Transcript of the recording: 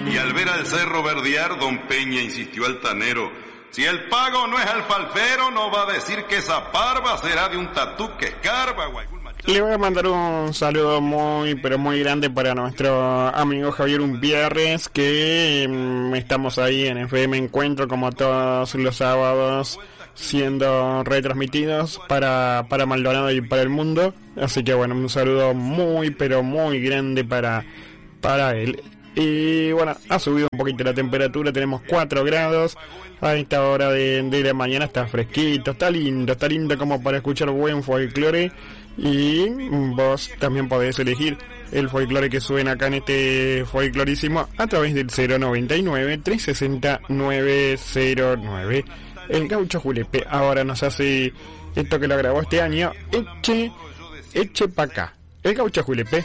Y al ver al cerro verdear, don Peña insistió altanero: si el pago no es alfalfero, no va a decir que esa parva será de un tatú que escarba o algún machazo. Le voy a mandar un saludo muy, pero muy grande para nuestro amigo Javier Umpierres, que estamos ahí en FM Encuentro como todos los sábados, siendo retransmitidos para Maldonado y para el mundo. Así que bueno, un saludo muy, pero muy grande para él. Y bueno, ha subido un poquito la temperatura, tenemos 4 grados. A esta hora de la mañana está fresquito, está lindo como para escuchar buen folclore. Y vos también podés elegir el folclore que suena acá en este folclorísimo a través del 099-360-909. El Gaucho Julepe ahora nos hace esto que lo grabó este año. Eche pa' acá. El Gaucho Julepe.